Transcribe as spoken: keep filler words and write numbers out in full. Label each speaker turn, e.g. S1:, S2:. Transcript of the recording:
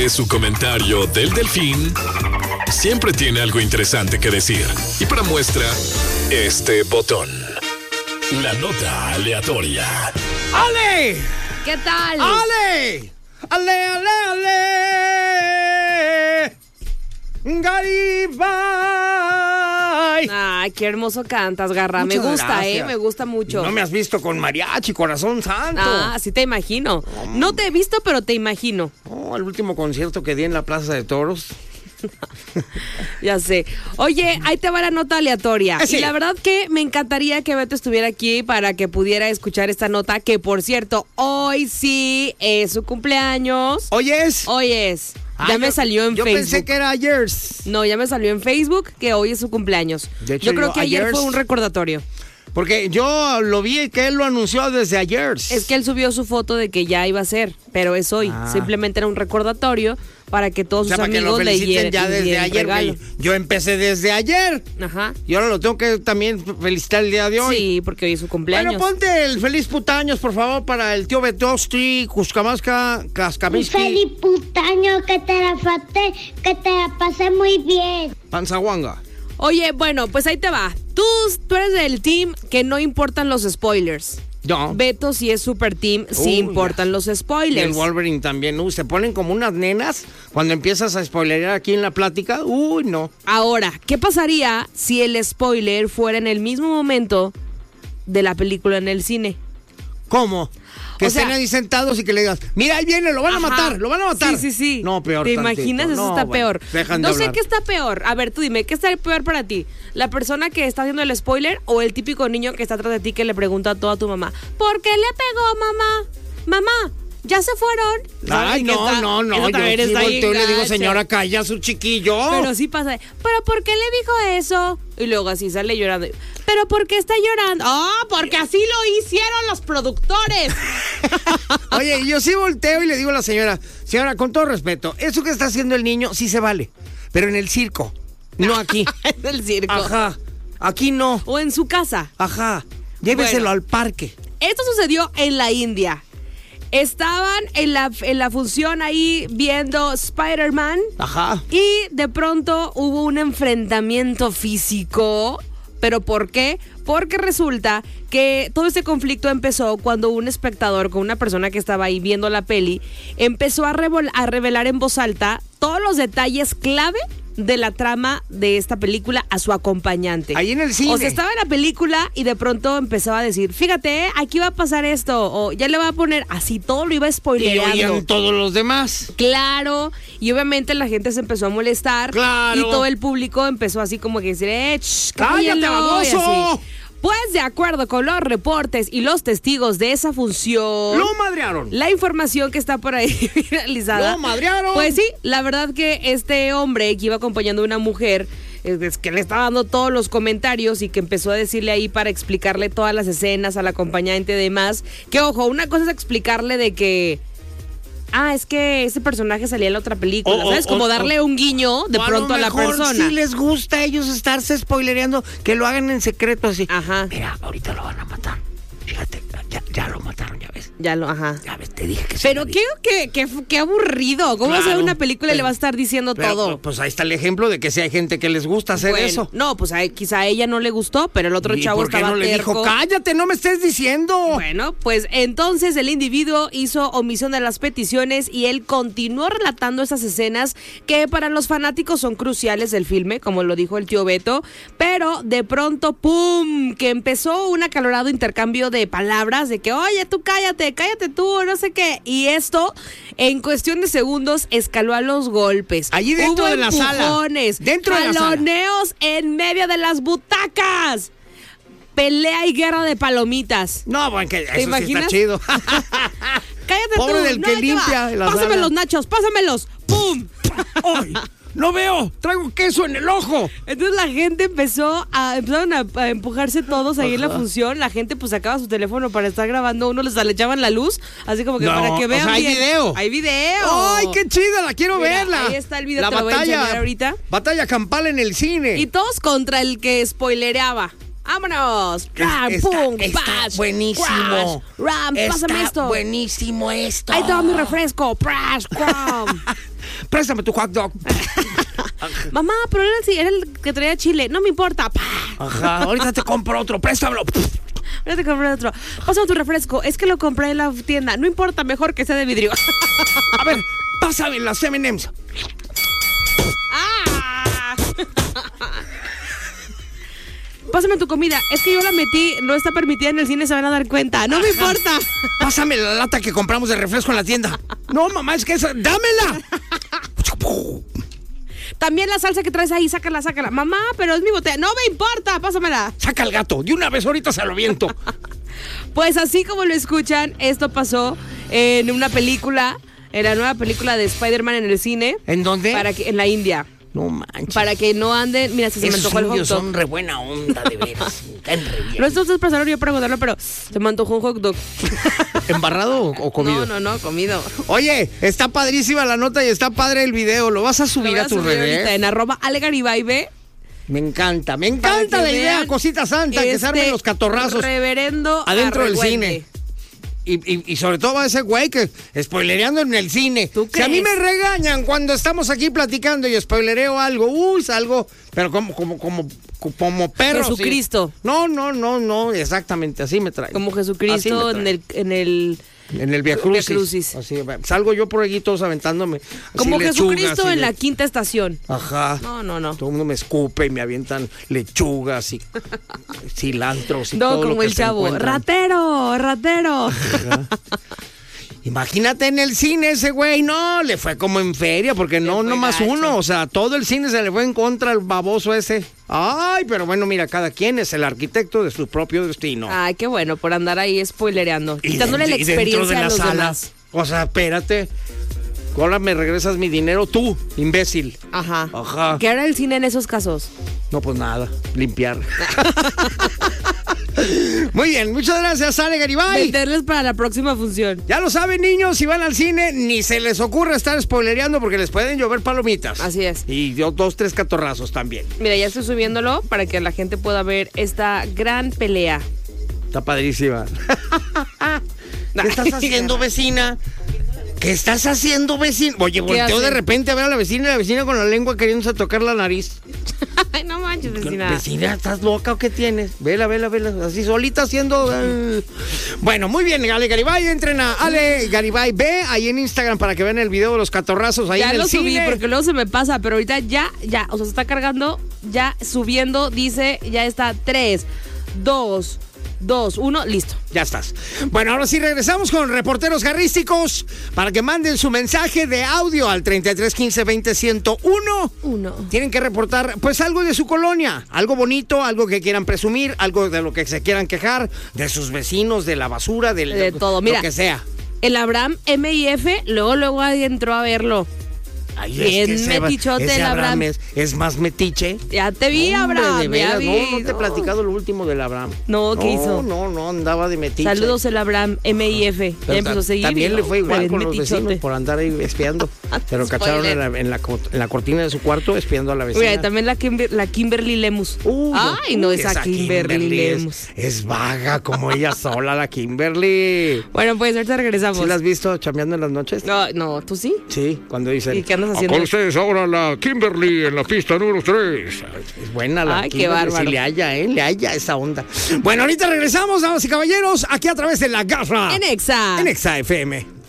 S1: que su comentario del Delfín siempre tiene algo interesante que decir. Y para muestra, este botón. La nota aleatoria.
S2: ¡Ale!
S3: ¿Qué tal?
S2: ¡Ale! ¡Ale, ale, ale! ¡Garibay!
S3: Ay, qué hermoso cantas, Garra.
S2: Muchas
S3: me gusta,
S2: gracias.
S3: eh, me gusta mucho.
S2: No me has visto con mariachi, corazón santo.
S3: Ah, sí te imagino. No te he visto, pero te imagino.
S2: Oh, el último concierto que di en la Plaza de Toros.
S3: Ya sé. Oye, ahí te va la nota aleatoria.
S2: Ah, sí.
S3: Y la verdad que me encantaría que Beto estuviera aquí para que pudiera escuchar esta nota, que por cierto, hoy sí es su cumpleaños.
S2: ¿Hoy es?
S3: Hoy es.
S2: Ah,
S3: ya me
S2: yo-
S3: salió en
S2: yo
S3: Facebook.
S2: pensé que era ayer.
S3: No, ya me salió en Facebook que hoy es su cumpleaños.
S2: De hecho,
S3: yo creo
S2: yo
S3: que ayer
S2: ayer-
S3: fue un recordatorio.
S2: Porque yo lo vi que él lo anunció desde ayer.
S3: Es que él subió su foto de que ya iba a ser, pero es hoy.
S2: Ah.
S3: Simplemente era un recordatorio para que todos
S2: O sea,
S3: sus
S2: para que lo
S3: amigos le
S2: feliciten
S3: dieran
S2: ya desde
S3: dieran
S2: ayer.
S3: regalo.
S2: güey. Yo empecé desde ayer.
S3: Ajá.
S2: Y ahora lo tengo que también felicitar el día de hoy.
S3: Sí, porque hoy es su cumpleaños.
S2: Bueno, ponte el feliz putaños, por favor, para el tío Betostri, Cuscamasca, Cascamiski,
S4: Feliz putaño, que te la fate, que te la pasé muy bien.
S2: Panzahuanga.
S3: Oye, bueno, pues ahí te va. Tú, tú eres del team que no importan los spoilers.
S2: No.
S3: Beto sí es super team, sí
S2: Uy,
S3: importan
S2: ya.
S3: los
S2: Y el
S3: spoilers.
S2: Wolverine también. Uy, se ponen como unas nenas cuando empiezas a spoilerear aquí en la plática. Uy, no.
S3: Ahora, ¿qué pasaría si el spoiler fuera en el mismo momento de la película en el cine?
S2: ¿Cómo? Que
S3: O sea-
S2: estén ahí sentados y que le digas, mira, ahí viene, lo van a
S3: Ajá.
S2: matar, lo van a matar.
S3: Sí, sí, sí.
S2: No, peor
S3: ¿Te
S2: tantito.
S3: imaginas? Eso
S2: No,
S3: está
S2: bueno,
S3: peor.
S2: dejan de
S3: No sé
S2: hablar.
S3: qué está peor. A ver, tú dime, ¿qué está peor para ti? ¿La persona que está haciendo el spoiler o el típico niño que está atrás de ti que le pregunta a toda tu mamá? ¿Por qué le pegó, mamá? Mamá, ¿ya se fueron? ¿Sabes
S2: Ay,
S3: que
S2: no,
S3: está-
S2: no, no.
S3: eso
S2: Yo
S3: también
S2: sí
S3: está bien
S2: volteo y le digo,
S3: gacho.
S2: señora, calla a su chiquillo.
S3: Pero sí pasa. ¿Pero por qué le dijo eso? Y luego así sale llorando. ¿Pero por qué está llorando? ¡Oh, porque así lo hicieron los productores!
S2: Oye, y yo sí volteo y le digo a la señora, señora, con todo respeto, eso que está haciendo el niño sí se vale, pero en el circo, no aquí.
S3: En el circo.
S2: Ajá, aquí no.
S3: O en su casa.
S2: Ajá, lléveselo
S3: Bueno.
S2: al parque.
S3: Esto sucedió en la India. Estaban en la, en la función ahí viendo Spider-Man
S2: Ajá.
S3: y de pronto hubo un enfrentamiento físico. ¿Pero por qué? Porque resulta que todo este conflicto empezó cuando un espectador con una persona que estaba ahí viendo la peli empezó a, revol- a revelar en voz alta todos los detalles clave de la trama de esta película a su acompañante.
S2: Ahí en el cine.
S3: O sea, estaba en la película y de pronto empezaba a decir, fíjate, ¿eh? Aquí va a pasar esto, o ya le va a poner, así todo lo iba
S2: Y
S3: spoileando.
S2: oían todos los demás.
S3: Claro, y obviamente la gente se empezó a molestar.
S2: Claro.
S3: Y todo el público empezó así como que decir, eh, ch,
S2: ¡Cállate,
S3: cállenlo", y
S2: baboso!
S3: así. Pues de acuerdo con los reportes y los testigos de esa función,
S2: Lo madrearon.
S3: la información que está por ahí realizada.
S2: Lo madrearon.
S3: Pues sí, la verdad que este hombre que iba acompañando a una mujer, es que le estaba dando todos los comentarios y que empezó a decirle ahí para explicarle todas las escenas al acompañante y demás. Que ojo, una cosa es explicarle de que, ah, es que ese personaje salía en la otra película,
S2: O-
S3: ¿sabes?
S2: o-
S3: Como
S2: o-
S3: darle un guiño de
S2: O
S3: pronto a,
S2: lo
S3: la
S2: mejor,
S3: persona.
S2: Si les gusta a ellos estarse spoilereando, que lo hagan en secreto así.
S3: Ajá.
S2: Mira, ahorita lo van a matar. Fíjate, ya, ya lo mataron, ya ves.
S3: Ya lo, ajá.
S2: Ya ves, te dije que sí
S3: Pero
S2: lo vi.
S3: qué, qué, qué, qué aburrido. ¿Cómo vas a ver
S2: Claro,
S3: una película y le
S2: pero-
S3: va a estar diciendo
S2: Pero,
S3: todo?
S2: Pues ahí está el ejemplo de que si hay gente que les gusta hacer
S3: Bueno,
S2: eso.
S3: No, pues a, quizá a ella no le gustó, pero el otro
S2: ¿Y
S3: chavo
S2: por qué
S3: estaba
S2: no le
S3: terco.
S2: dijo, cállate, no me estés diciendo?
S3: Bueno, pues entonces el individuo hizo omisión de las peticiones y él continuó relatando esas escenas que para los fanáticos son cruciales del filme, como lo dijo el tío Beto, pero de pronto, ¡pum!, que empezó un acalorado intercambio de palabras de que, oye, tú cállate, cállate tú, no sé qué, y esto en cuestión de segundos escaló a los golpes.
S2: Allí dentro
S3: Hubo
S2: de la sala.
S3: empujones,
S2: Dentro de la sala.
S3: jaloneos en medio de las butacas. Pelea y guerra de palomitas.
S2: No, bueno, que eso sí
S3: imaginas?
S2: está chido.
S3: Cállate
S2: Pobre
S3: tú.
S2: del
S3: no,
S2: que
S3: ahí te
S2: limpia
S3: va.
S2: la
S3: Pásame
S2: sala.
S3: los nachos, pásamelos. ¡Pum!
S2: ¡Ay! ¡No veo! ¡Traigo queso en el ojo!
S3: Entonces la gente empezó a empezaron a, a empujarse todos ahí en la
S2: Ajá.
S3: función. La gente pues sacaba su teléfono para estar grabando. Uno les le echaban la luz, así como que
S2: No,
S3: para que
S2: o
S3: vean
S2: sea, hay
S3: bien.
S2: video.
S3: Hay video.
S2: ¡Ay, qué chida! ¡La quiero
S3: Mira,
S2: verla!
S3: ahí está el video,
S2: La
S3: te lo voy a
S2: batalla,
S3: enseñar ahorita.
S2: Batalla campal en el cine.
S3: Y todos contra el que spoilereaba. ¡Vámonos! ¡Ram,
S2: está,
S3: pum!
S2: está
S3: ¡Pash!
S2: buenísimo.
S3: ¡Ram, pásame
S2: Está
S3: esto!
S2: buenísimo esto.
S3: ¡Ahí te va mi refresco! ¡Prash! ¡Crom!
S2: préstame tu hot dog.
S3: Mamá, pero era el, era el que traía chile. No me importa. ¡Pah!
S2: Ajá, ahorita te compro otro, préstamelo.
S3: Ahorita te compré otro. Pásame tu refresco. Es que lo compré en la tienda. No importa, mejor que sea de vidrio.
S2: A ver, pásame las eme and eme's.
S3: ¡Ah! Pásame tu comida. Es que yo la metí. No está permitida en el cine, se van a dar cuenta. No me importa.
S2: Pásame la lata que compramos de refresco en la tienda. No, mamá, es que esa... ¡Dámela!
S3: También la salsa que traes ahí, sácala, sácala. Mamá, pero es mi botella. No me importa, pásamela.
S2: Saca el gato. De una vez ahorita se lo viento.
S3: Pues así como lo escuchan, esto pasó en una película, en la nueva película de Spider-Man en el cine.
S2: ¿En dónde?
S3: Para que, en la India.
S2: No manches.
S3: Para que no anden. Mira, si se me
S2: Esos
S3: antojó el hot
S2: indios
S3: dog.
S2: son re buena onda, de veras. Están re bien.
S3: No esto es pasaron yo preguntarlo, pero se me antojó un hot dog.
S2: ¿Embarrado o, o comido?
S3: No, no, no, comido.
S2: Oye, está padrísima la nota y está padre el video. ¿Lo vas a
S3: Lo
S2: subir
S3: voy
S2: a tus
S3: subir ahorita
S2: redes?
S3: en arroba Alegaribay, ve.
S2: Me encanta, me
S3: Para
S2: encanta
S3: que
S2: la idea,
S3: vean
S2: cosita santa, que se armen
S3: este
S2: los catorrazos
S3: reverendo
S2: adentro del
S3: arregüente.
S2: cine. Y, y, y sobre todo va ese güey que spoilereando en el cine.
S3: ¿Tú
S2: Si a mí
S3: crees?
S2: me regañan cuando estamos aquí platicando y spoilereo algo, uy, salgo, pero como, como, como, como perro.
S3: Jesucristo.
S2: Sí. No, no, no, no, exactamente, así me trae.
S3: Como Jesucristo en el, en el
S2: En el Via Crucis.
S3: Via Crucis.
S2: Así, salgo yo por allí todos aventándome. así
S3: como
S2: lechugas,
S3: Jesucristo
S2: así
S3: en
S2: de-
S3: la quinta estación.
S2: Ajá.
S3: No, no, no.
S2: Todo el mundo me escupe y me avientan lechugas y cilantros y
S3: No,
S2: todo lo
S3: como
S2: que
S3: el
S2: se
S3: chavo.
S2: encuentran.
S3: Ratero, ratero.
S2: Imagínate en el cine ese güey, no, le fue como en feria, porque no
S3: fue
S2: nomás
S3: gacho.
S2: uno, o sea, todo el cine se le fue en contra al baboso ese. Ay, pero bueno, mira, cada quien es el arquitecto de su propio destino.
S3: Ay, qué bueno, por andar ahí spoilereando.
S2: Y
S3: Quitándole la
S2: de- y dentro
S3: experiencia
S2: de
S3: a
S2: la
S3: los
S2: sala.
S3: demás.
S2: O sea, espérate. Ahora me regresas mi dinero tú, imbécil.
S3: Ajá.
S2: Ajá.
S3: ¿Qué hará el cine en esos casos?
S2: No, pues nada, limpiar. Muy bien, muchas gracias, Ale Garibay.
S3: Meterles para la próxima función.
S2: Ya lo saben, niños, si van al cine, ni se les ocurre estar spoilereando porque les pueden llover palomitas.
S3: Así es.
S2: Y yo, dos, tres catorrazos también.
S3: Mira, ya estoy subiéndolo para que la gente pueda ver esta gran pelea.
S2: Está padrísima. ¿Qué estás haciendo, vecina? ¿Qué estás haciendo, vecina? Oye, volteó
S3: hace?
S2: de repente a ver a la vecina y la vecina con la lengua queriéndose tocar la nariz.
S3: Ay, no manches, vecina.
S2: Vecina, ¿estás loca o qué tienes? Vela, vela, vela. Así solita haciendo... eh. Bueno, muy bien, Ale Garibay. Entren a Ale Garibay B ahí en Instagram para que vean el video de los catorrazos ahí
S3: Ya
S2: en el
S3: lo subí
S2: cine.
S3: porque luego se me pasa, pero ahorita ya, ya, o sea, se está cargando, ya subiendo, dice, ya está tres, dos, dos, uno, listo.
S2: Ya estás. Bueno, ahora sí regresamos con reporteros garrísticos para que manden su mensaje de audio al treinta y tres quince veinte ciento uno.
S3: Uno.
S2: Tienen que reportar, pues, algo de su colonia, algo bonito, algo que quieran presumir, algo de lo que se quieran quejar, de sus vecinos, de la basura, del-
S3: De todo. Mira.
S2: lo que sea.
S3: El Abraham M I F, luego, luego ahí entró a verlo.
S2: Ay,
S3: Bien
S2: ese-
S3: metichote
S2: ese
S3: el Abraham.
S2: Es, es más metiche.
S3: Ya te vi,
S2: Hombre,
S3: Abraham.
S2: de
S3: ya
S2: veras,
S3: vi.
S2: no, no te he platicado lo último del Abraham.
S3: No, ¿qué hizo?
S2: No, no, andaba de metiche.
S3: Saludos el Abraham M I F.
S2: Pero
S3: Ya empezó a seguir.
S2: También
S3: y
S2: le
S3: no,
S2: fue igual
S3: bien
S2: con los
S3: metichote.
S2: vecinos por andar ahí espiando. Pero cacharon en la, en, la, co- en la cortina de su cuarto espiando a la vecina.
S3: Mira, y también la, Kimber- la Kimberly Lemus.
S2: Uy,
S3: Ay, no,
S2: uy,
S3: esa, Kimberly, Lemus.
S2: Es, es vaga como ella sola, la Kimberly.
S3: Bueno, pues ahorita regresamos.
S2: ¿Sí la has visto chambeando en las noches?
S3: No, no, ¿tú sí?
S2: Sí, cuando dicen...
S3: ¿Y qué andas haciendo?
S2: Con ustedes ahora la Kimberly en la pista número tres. Es buena la
S3: Ay, qué
S2: Kimberly.
S3: bárbaro.
S2: Sí, le haya, ¿eh? Le haya esa onda. Bueno, ahorita regresamos, damas y caballeros, aquí a través de La Garra.
S3: En Exa.
S2: En Exa F M.